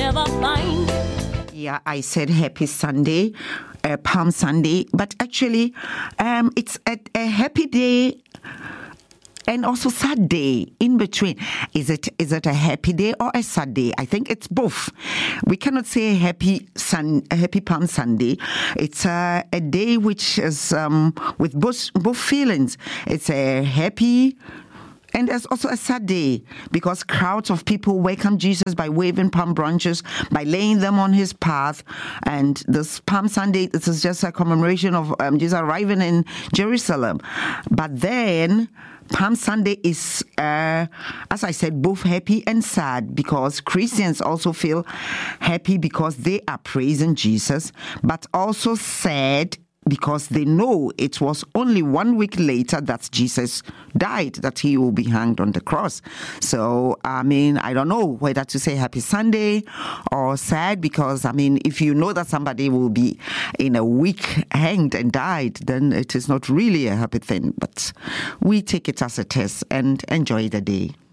never find. Yeah, I said happy Sunday, Palm Sunday, but actually it's a happy day and also sad day in between. Is it a happy day or a sad day? I think it's both. We cannot say happy Palm Sunday. It's a day which is with both feelings. It's a happy and there's also a sad day because crowds of people welcome Jesus by waving palm branches, by laying them on his path. And this Palm Sunday, this is just a commemoration of Jesus arriving in Jerusalem. But then Palm Sunday is, as I said, both happy and sad because Christians also feel happy because they are praising Jesus, but also sad because they know it was only 1 week later that Jesus died, that he will be hanged on the cross. So, I don't know whether to say happy Sunday or sad because, if you know that somebody will be in a week hanged and died, then it is not really a happy thing. But we take it as a test and enjoy the day.